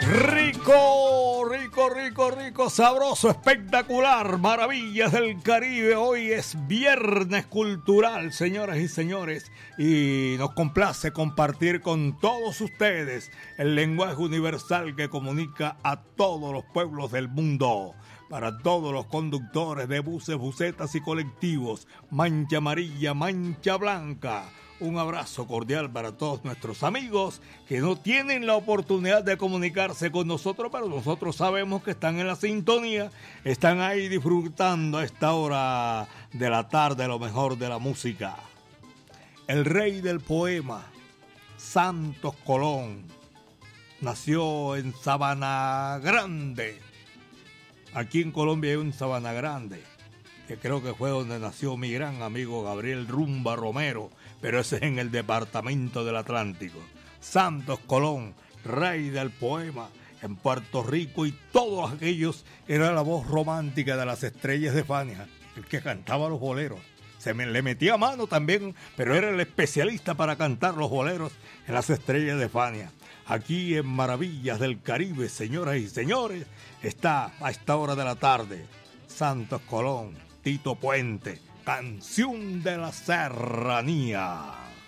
Rico, rico, rico, rico, sabroso, espectacular, maravillas del Caribe. Hoy es Viernes Cultural, señoras y señores, y nos complace compartir con todos ustedes el lenguaje universal que comunica a todos los pueblos del mundo. Para todos los conductores de buses, busetas y colectivos, mancha amarilla, mancha blanca. Un abrazo cordial para todos nuestros amigos que no tienen la oportunidad de comunicarse con nosotros, pero nosotros sabemos que están en la sintonía, están ahí disfrutando a esta hora de la tarde lo mejor de la música. El rey del poema, Santos Colón, nació en Sabana Grande. Aquí en Colombia hay un Sabana Grande, que creo que fue donde nació mi gran amigo Gabriel Rumba Romero, pero ese es en el departamento del Atlántico. Santos Colón, rey del poema en Puerto Rico, y todos aquellos, era la voz romántica de las estrellas de Fania, el que cantaba los boleros. Le metía mano también, pero era el especialista para cantar los boleros en las estrellas de Fania. Aquí en Maravillas del Caribe, señoras y señores, está a esta hora de la tarde Santos Colón, Tito Puente, Canción de la Serranía.